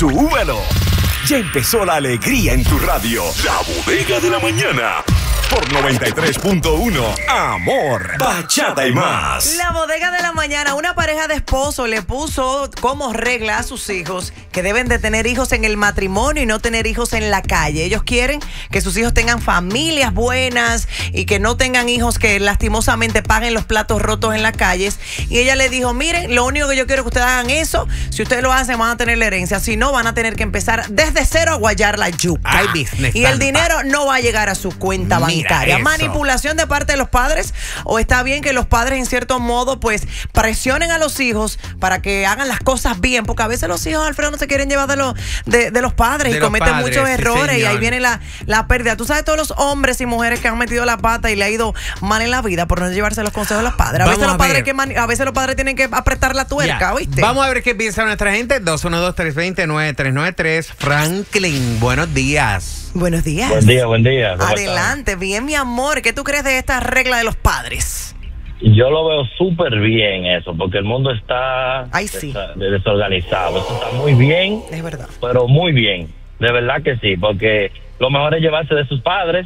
¡Súbelo! Ya empezó la alegría en tu radio. La Bodega de la Mañana. Por 93.1 Amor, Bachata y más. La Bodega de la Mañana. Una pareja de esposos le puso como regla a sus hijos que deben de tener hijos en el matrimonio y no tener hijos en la calle. Ellos quieren que sus hijos tengan familias buenas y que no tengan hijos que lastimosamente paguen los platos rotos en las calles. Y ella le dijo, miren, lo único que yo quiero es que ustedes hagan eso. Si ustedes lo hacen, van a tener la herencia. Si no, van a tener que empezar desde cero a guayar la yuca. Hay business. Y el dinero no va a llegar a su cuenta bancaria. Manipulación de parte de los padres, o está bien que los padres en cierto modo pues presionen a los hijos para que hagan las cosas bien, porque a veces los hijos, Alfredo, no se quieren llevar de los padres y cometen muchos errores, y ahí viene la pérdida. Tú sabes todos los hombres y mujeres que han metido la pata y le ha ido mal en la vida por no llevarse los consejos de los padres. A veces los padres tienen que apretar la tuerca, ¿oíste? Vamos a ver qué piensa nuestra gente. 212-320-9393. Franklin, buenos días. Buenos días. Buen día. Adelante, bien, mi amor. ¿Qué tú crees de esta regla de los padres? Yo lo veo súper bien eso, porque el mundo está desorganizado. Eso está muy bien. Es verdad. Pero muy bien. De verdad que sí, porque lo mejor es llevarse de sus padres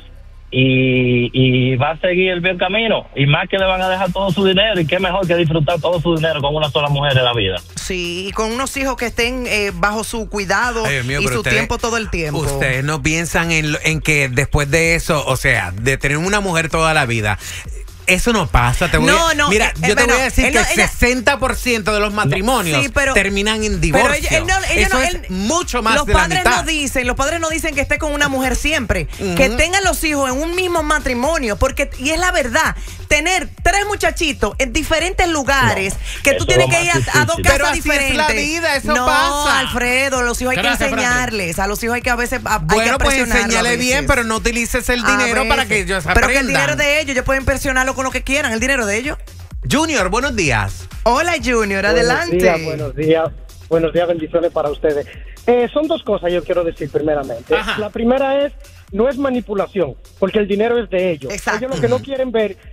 y va a seguir el bien camino. Y más que le van a dejar todo su dinero, y qué mejor que disfrutar todo su dinero con una sola mujer en la vida. Sí, y con unos hijos que estén bajo su cuidado y su tiempo todo el tiempo. Ustedes no piensan en que después de eso, o sea, de tener una mujer toda la vida, eso no pasa. Mira, yo te voy a decir que el 60% de los matrimonios terminan en divorcio. Eso es mucho más de la mitad. Los padres no dicen que esté con una mujer siempre. Que tengan los hijos en un mismo matrimonio. Y es la verdad, tener 3 muchachitos en diferentes lugares, que tú tienes que ir a 2 casas diferentes. Es la vida, eso pasa. No, Alfredo, los hijos hay que enseñarles. A los hijos hay que a veces bueno, pues enseñale bien, pero no utilices el dinero para que ellos aprendan. Pero que el dinero de ellos pueden presionarlo con lo que quieran, el dinero de ellos. Junior, buenos días. Hola, Junior, adelante. Buenos días, bendiciones para ustedes. Son 2 cosas yo quiero decir primeramente. Ajá. La primera es, no es manipulación, porque el dinero es de ellos. Exacto. Ellos lo que no quieren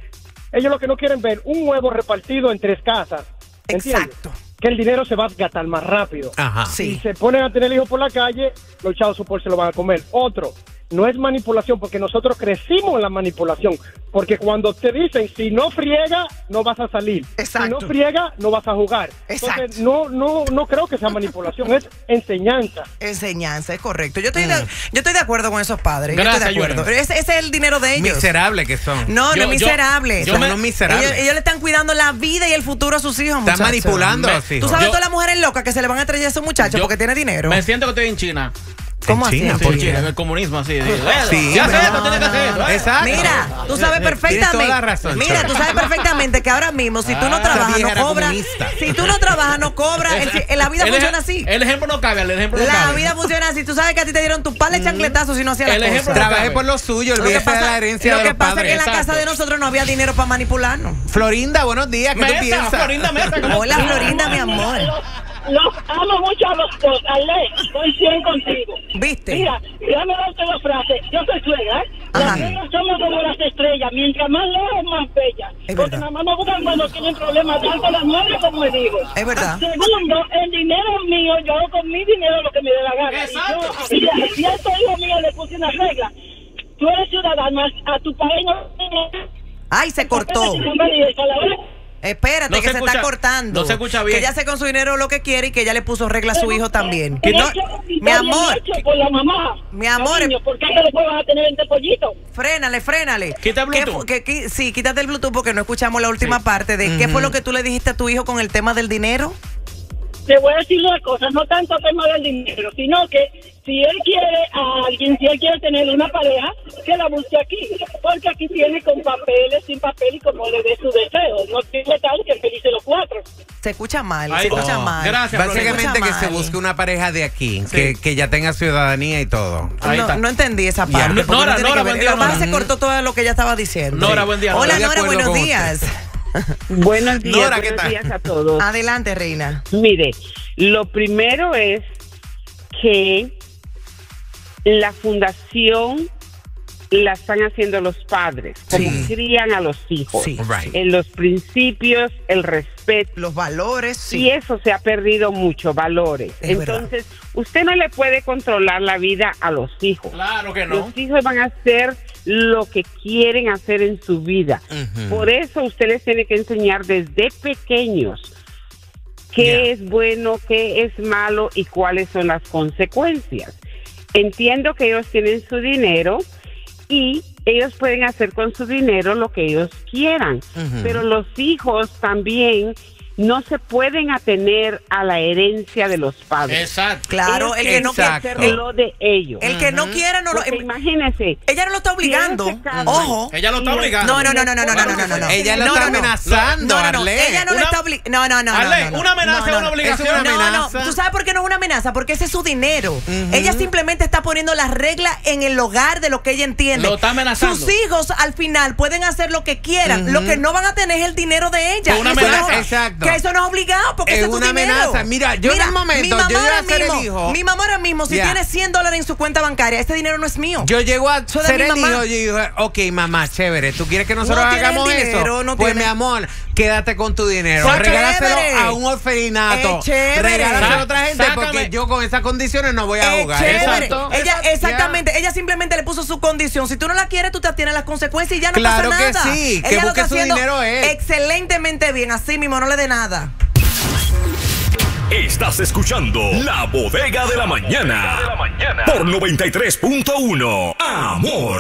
ver, un huevo repartido en 3 casas. ¿Entiendes? Exacto. Que el dinero se va a gastar más rápido. Ajá. Sí. Si se ponen a tener hijos por la calle, los chavos supor se lo van a comer. Otro, no es manipulación, porque nosotros crecimos en la manipulación. Porque cuando te dicen, si no friega, no vas a salir. Exacto. Si no friega, no vas a jugar. Exacto. Entonces, no creo que sea manipulación, es enseñanza. Enseñanza, es correcto. Yo estoy de acuerdo con esos padres. Gracias, yo estoy de acuerdo. Ese es el dinero de ellos. Miserables que son. No es miserable. Son miserables. Ellos le están cuidando la vida y el futuro a sus hijos, muchachos. Están manipulando a sus hijos. Tú sabes todas las mujeres locas que se le van a traer a esos muchachos porque tiene dinero. Me siento que estoy en China. ¿Cómo así? China, Sí, en el comunismo, así. Sí, ya sé, no tiene que hacer. Exacto. Mira, tú sabes perfectamente. Tienes toda la razón, Mira, Chora. tú sabes perfectamente que ahora mismo, si tú no trabajas, vieja no era cobras. comunista. Si tú no trabajas, no cobras. La vida funciona así. El ejemplo no cabe, La vida funciona así. Tú sabes que a ti te dieron tu par de chancletazos si no hacías El las ejemplo cosas. Trabajé por lo suyo, olvídese de la herencia de los pasa es padres. que en la casa de nosotros no había dinero para manipularnos. Florinda, buenos días. ¿Qué tú piensas? Florinda Mesa. Hola, Florinda, mi amor. Los amo mucho a los dos, Ale, estoy 100 contigo. ¿Viste? Mira, déjame darte la frase. Yo soy suegra, ¿eh? Ajá. Las suegras somos como las estrellas, mientras más lejos, más bellas. Es Porque verdad. nada más me buscan cuando tienen problemas, tanto las madres como el hijo. Es verdad. Segundo, el dinero es mío, yo hago con mi dinero lo que me dé la gana. Exacto. Y yo, si a este hijo mío le puse una regla, tú eres ciudadano, a tu país no... Ay, se cortó. Espérate, No que se se escucha- está cortando. no se escucha bien. Que ella hace con su dinero lo que quiere y que ella le puso regla a su hijo también. Que No, mi amor, por la mamá. Mi amor. Cariño, ¿por qué que después vas a tener 20 pollitos? frénale. Quita el Bluetooth. Sí, quítate el Bluetooth porque no escuchamos la última parte de qué fue lo que tú le dijiste a tu hijo con el tema del dinero. Te voy a decir una cosa, no tanto tema del dinero, sino que si él quiere a alguien, si él quiere tener una pareja, que la busque aquí, porque aquí tiene con papeles, sin papel y como le dé su deseo. No tiene tal que felices los 4. Se escucha mal, Ay, se escucha no. mal. Gracias, Básicamente que se busque una pareja de aquí, que ya tenga ciudadanía y todo. Ahí está. No entendí esa parte. Ya. porque Nora, no tiene Nora, que ver. buen día, Lo más Nora. se cortó todo lo que ella estaba diciendo. Nora, buen día. Hola, Estoy de Nora, acuerdo buenos con días. Buenos días, Nora, ¿qué buenos tal? días a todos. Adelante, reina. Mire, lo primero es que la fundación la están haciendo los padres, como Sí. crían a los hijos. Sí. Right. En los principios, el respeto respeto. Los valores, sí. Y eso se ha perdido mucho, valores. Entonces, usted no le puede controlar la vida a los hijos. Claro que no. Los hijos van a hacer lo que quieren hacer en su vida. Por eso usted les tiene que enseñar desde pequeños qué es bueno, qué es malo y cuáles son las consecuencias. Entiendo que ellos tienen su dinero y ellos pueden hacer con su dinero lo que ellos quieran, pero los hijos también no se pueden atener a la herencia de los padres. Exacto. Claro, el que no quiere hacerlo de ellos. El que no quiera no lo. Imagínese. Ella no lo está obligando. Ojo. Ella lo está obligando. No. Ella lo está amenazando. Ella no lo está obligando. No. Una amenaza es una obligación. No. ¿Tú sabes por qué no es una amenaza? Porque ese es su dinero. Ella simplemente está poniendo las reglas en el hogar de lo que ella entiende. Lo está amenazando. Sus hijos al final pueden hacer lo que quieran. Lo que no van a tener es el dinero de ella. Una amenaza. Exacto. Que eso no es obligado, porque es una amenaza. Mira, yo en el momento, yo voy a ser el hijo. Mi mamá ahora mismo, si tiene $100 en su cuenta bancaria, ese dinero no es mío. Yo llego a ser el hijo y digo, ok, mamá, chévere, ¿tú quieres que nosotros hagamos eso? Pues mi amor, quédate con tu dinero. Regálaselo a un orfelinato. Regálaselo a otra gente, porque yo con esas condiciones no voy a jugar. Exactamente. Ella simplemente le puso su condición. Si tú no la quieres, tú te atienes a las consecuencias y ya no pasa nada. Claro que sí, que busque su dinero excelentemente bien. Así mismo, no le dé nada. Estás escuchando La Bodega de la Mañana por 93.1 Amor.